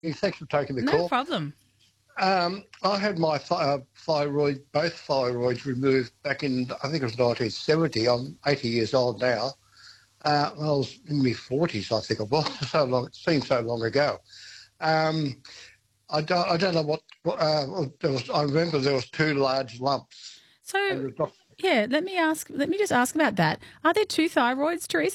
Thanks for taking the No call. problem. I had my thyroid, both thyroids removed back in, I think it was 1970. I'm 80 years old now. Well, I was in my 40s, I think it was. So long, it seems so long ago. Um, I don't know there was. I remember there was two large lumps. And So, the doc- yeah, let me just ask about that. Are there two thyroids, Teresa?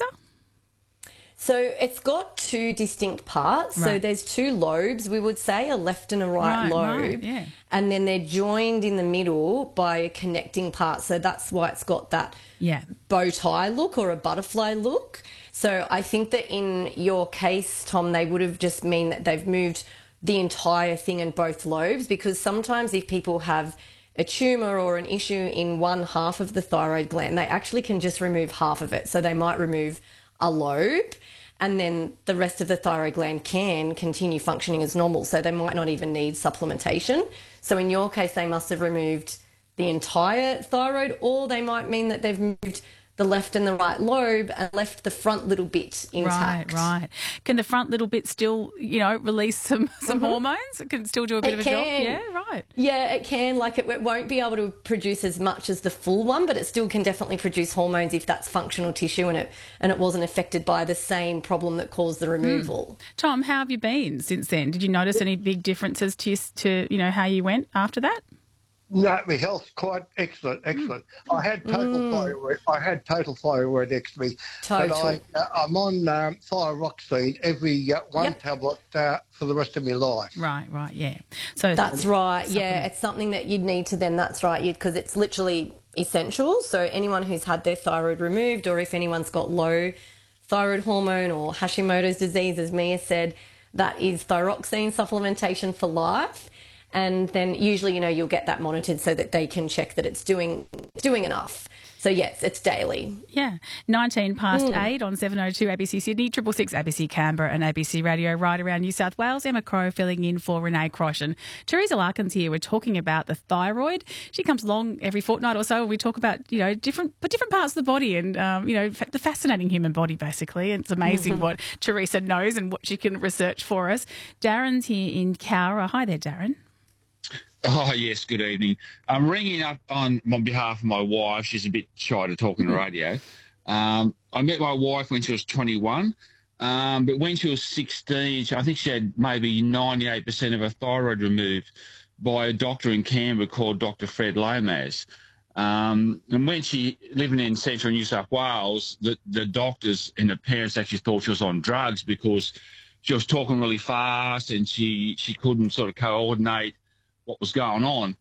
So it's got two distinct parts. So Right. there's two lobes, we would say, a left and a right lobe. Yeah. And then they're joined in the middle by a connecting part. So that's why it's got that Yeah. bow tie look or a butterfly look. So I think that in your case, Tom, they would have just mean that they've moved the entire thing in both lobes, because sometimes if people have a tumour or an issue in one half of the thyroid gland, they actually can just remove half of it. So they might remove a lobe, and then the rest of the thyroid gland can continue functioning as normal. So they might not even need supplementation. So in your case, they must have removed the entire thyroid, or they might mean that they've moved the left and the right lobe and left the front little bit intact. Right. Can the front little bit still, release some hormones? It can still do a bit of a job? Yeah, right. Yeah, it can. Like it won't be able to produce as much as the full one, but it still can definitely produce hormones if that's functional tissue and it wasn't affected by the same problem that caused the removal. Tom, how have you been since then? Did you notice any big differences to how you went after that? no, my health's quite excellent. I had total thyroid. I had total thyroidectomy. Total. But I'm on thyroxine every one tablet for the rest of my life. Right, yeah. So That's right. Yeah, it's something that you'd need to then, that's right, because it's literally essential. So anyone who's had their thyroid removed, or if anyone's got low thyroid hormone or Hashimoto's disease, as Mia said, that is thyroxine supplementation for life. And then usually, you'll get that monitored so that they can check that it's doing enough. So yes, it's daily. Yeah, 19 past 8 on 702 ABC Sydney, 666 ABC Canberra and ABC Radio right around New South Wales. Emma Crow filling in for Renee Crosh. And Teresa Larkins here. We're talking about the thyroid. She comes along every fortnight or so and we talk about, different parts of the body and, the fascinating human body, basically. And it's amazing what Teresa knows and what she can research for us. Darren's here in Cowra. Hi there, Darren. Oh, yes, good evening. I'm ringing up on behalf of my wife. She's a bit shy to talk on the radio. I met my wife when she was 21, but when she was 16, I think she had maybe 98% of her thyroid removed by a doctor in Canberra called Dr. Fred Lomas. And when she, living in central New South Wales, the doctors and the parents actually thought she was on drugs because she was talking really fast and she couldn't sort of coordinate what was going on.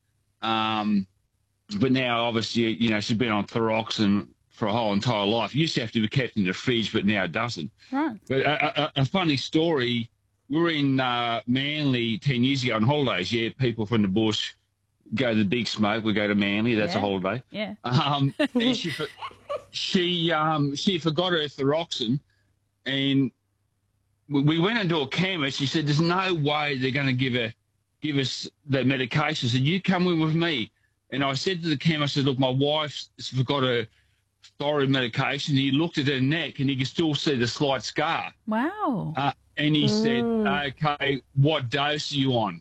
But now, obviously, she's been on thyroxine for her whole entire life. It used to have to be kept in the fridge, but now it doesn't. Right. But a funny story, we were in Manly 10 years ago on holidays. Yeah, people from the bush go to the big smoke. We go to Manly. That's a holiday. Yeah. And she forgot her thyroxine, and we went into a chemist. She said, "There's no way they're going to give us the medication." I said, "You come in with me." And I said to the chemist, I said, "Look, my wife's forgot her thyroid medication." He looked at her neck and he could still see the slight scar. Wow. And he said, "Okay, what dose are you on?"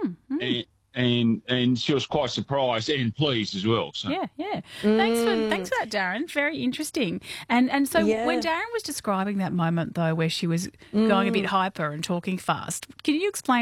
And she was quite surprised and pleased as well. So. Yeah. Thanks for that, Darren. Very interesting. And so when Darren was describing that moment, though, where she was going a bit hyper and talking fast, can you explain